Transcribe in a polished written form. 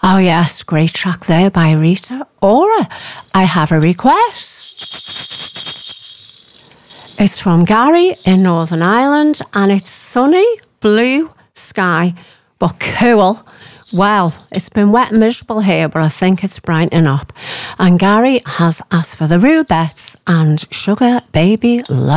Oh yes, great track there by Rita Ora. I have a request. It's from Gary in Northern Ireland and it's sunny, blue sky, but cool. Well, it's been wet and miserable here, but I think it's brightening up. And Gary has asked for the Rubettes and Sugar Baby Love.